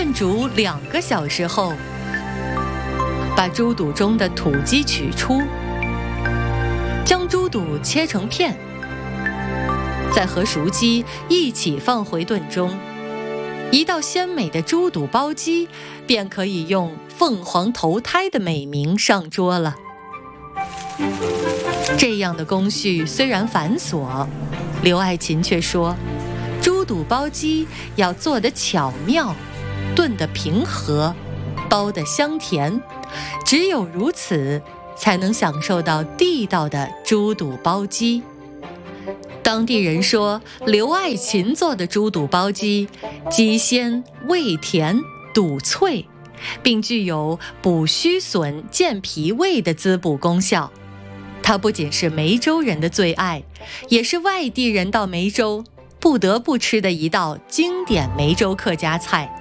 炖煮2个小时后，把猪肚中的土鸡取出，将猪肚切成片，再和熟鸡一起放回炖中。一道鲜美的猪肚包鸡便可以用凤凰投胎的美名上桌了。这样的工序虽然繁琐，刘爱琴却说，猪肚包鸡要做得巧妙，炖得平和，包得香甜，只有如此才能享受到地道的猪肚包鸡。当地人说，刘爱琴做的猪肚包鸡，鸡鲜味甜肚脆，并具有补虚损健脾胃的滋补功效。它不仅是梅州人的最爱，也是外地人到梅州不得不吃的一道经典梅州客家菜。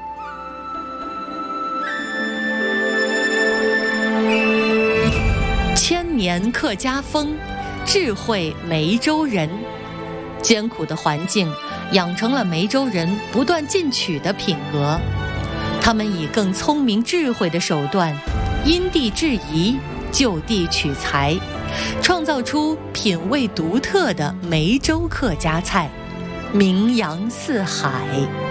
千年客家风，智慧梅州人。艰苦的环境养成了梅州人不断进取的品格，他们以更聪明智慧的手段，因地制宜，就地取材，创造出品味独特的梅州客家菜，名扬四海。